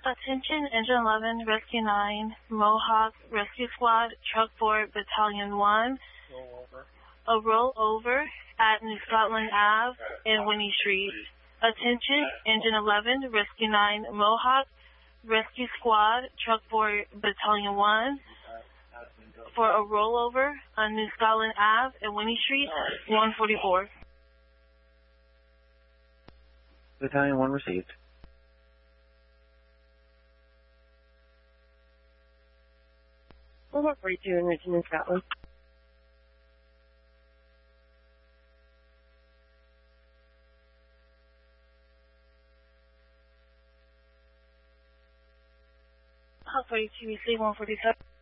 Attention Engine 11, Rescue 9, Mohawk Rescue Squad, Truck 4, Battalion 1. A rollover at New Scotland Ave and Winnie Street. Attention Engine 11, Rescue 9, Mohawk Rescue Squad, Truck 4, Battalion 1. For a rollover on New Scotland Ave and Winnie Street, 144. Battalion 1 received. Mohawk 42 in Richmond, Scotland. Mohawk 42, receive 147.